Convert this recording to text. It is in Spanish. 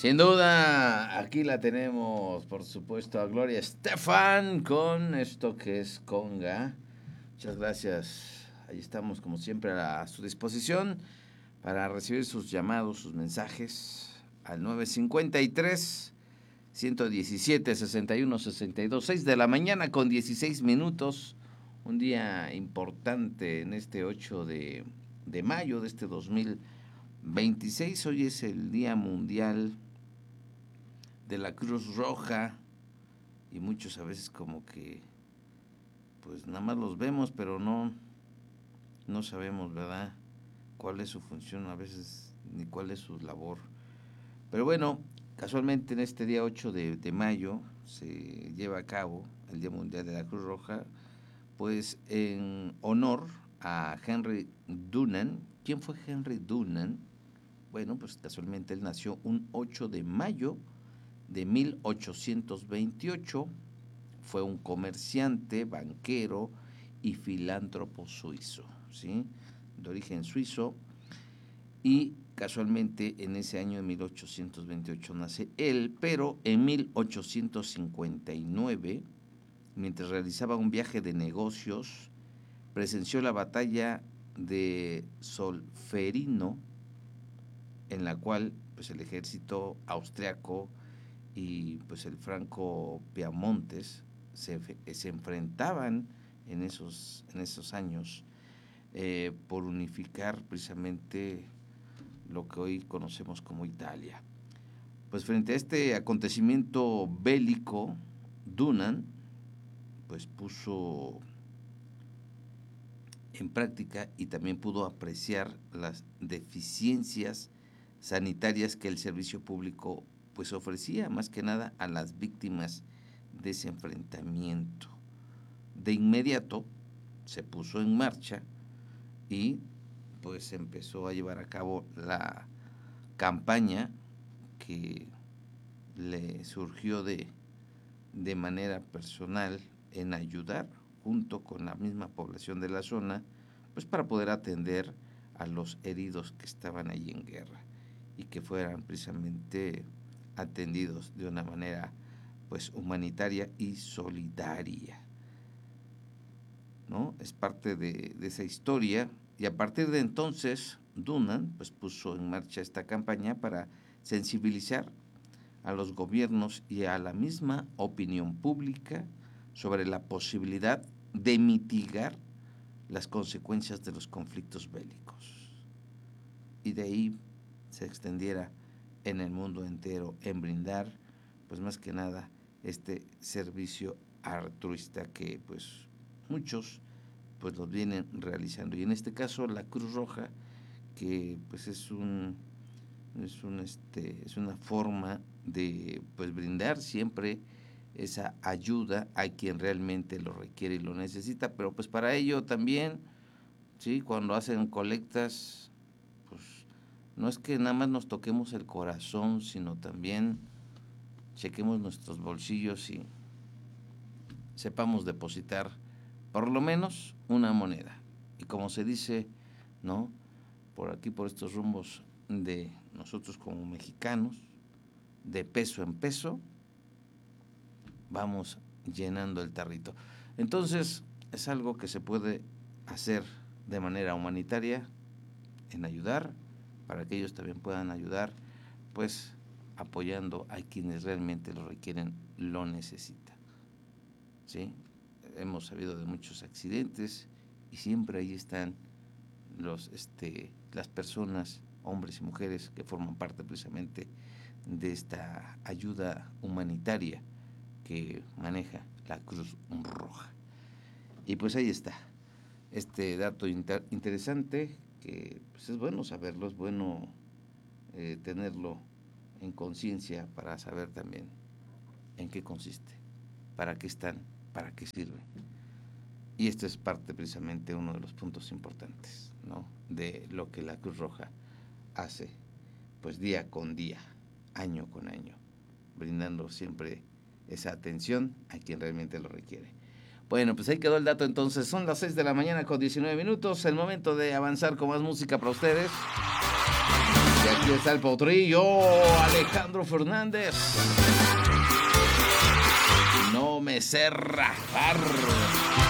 Sin duda, aquí la tenemos, por supuesto, a Gloria Estefan con esto que es conga. Muchas gracias. Ahí estamos, como siempre, a su disposición para recibir sus llamados, sus mensajes al 953-117-6162, 6 de la mañana con 16 minutos. Un día importante en este 8 de mayo de este 2026. Hoy es el Día Mundial de la Cruz Roja y muchos a veces como que pues nada más los vemos, pero no sabemos, ¿verdad?, cuál es su función, a veces ni cuál es su labor. Pero bueno, casualmente en este día 8 de mayo se lleva a cabo el Día Mundial de la Cruz Roja, pues en honor a Henry Dunant. ¿Quién fue Henry Dunant? Bueno, pues casualmente él nació un 8 de mayo de 1828, fue un comerciante, banquero y filántropo suizo, ¿sí?, de origen suizo, y casualmente en ese año de 1828 nace él, pero en 1859, mientras realizaba un viaje de negocios, presenció la batalla de Solferino, en la cual pues el ejército austriaco y pues el Franco Piamontes se enfrentaban en esos años por unificar precisamente lo que hoy conocemos como Italia. Pues frente a este acontecimiento bélico, Dunant pues puso en práctica y también pudo apreciar las deficiencias sanitarias que el servicio público pues ofrecía más que nada a las víctimas de ese enfrentamiento. De inmediato se puso en marcha y pues empezó a llevar a cabo la campaña que le surgió de manera personal en ayudar junto con la misma población de la zona, pues para poder atender a los heridos que estaban allí en guerra y que fueran precisamente atendidos de una manera pues humanitaria y solidaria, ¿no? Es parte de esa historia, y a partir de entonces Dunant pues puso en marcha esta campaña para sensibilizar a los gobiernos y a la misma opinión pública sobre la posibilidad de mitigar las consecuencias de los conflictos bélicos, y de ahí se extendiera en el mundo entero en brindar pues más que nada este servicio altruista que pues muchos pues los vienen realizando, y en este caso la Cruz Roja, que pues es una forma de pues brindar siempre esa ayuda a quien realmente lo requiere y lo necesita, pero pues para ello también, sí, cuando hacen colectas, pues no es que nada más nos toquemos el corazón, sino también chequemos nuestros bolsillos y sepamos depositar por lo menos una moneda. Y como se dice, ¿no?, por aquí, por estos rumbos de nosotros como mexicanos, de peso en peso, vamos llenando el tarrito. Entonces, es algo que se puede hacer de manera humanitaria, en ayudar, para que ellos también puedan ayudar, pues apoyando a quienes realmente lo requieren, lo necesitan, ¿sí? Hemos sabido de muchos accidentes y siempre ahí están las personas, hombres y mujeres, que forman parte precisamente de esta ayuda humanitaria que maneja la Cruz Roja. Y pues ahí está este dato interesante, que pues es bueno saberlo, es bueno tenerlo en conciencia para saber también en qué consiste, para qué están, para qué sirven. Y esto es parte precisamente uno de los puntos importantes, ¿no?, de lo que la Cruz Roja hace pues día con día, año con año, brindando siempre esa atención a quien realmente lo requiere. Bueno, pues ahí quedó el dato entonces. Son las 6 de la mañana con 19 minutos, el momento de avanzar con más música para ustedes. Y aquí está el potrillo, Alejandro Fernández. No me sé rajar.